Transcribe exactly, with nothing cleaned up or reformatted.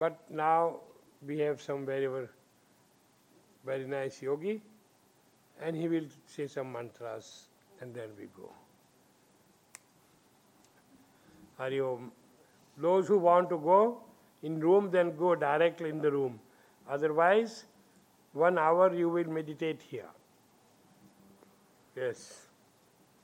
But now we have some very, very nice yogi, and he will say some mantras, and then we go. Hari Om. Those who want to go in room, then go directly in the room. Otherwise, one hour you will meditate here. Yes.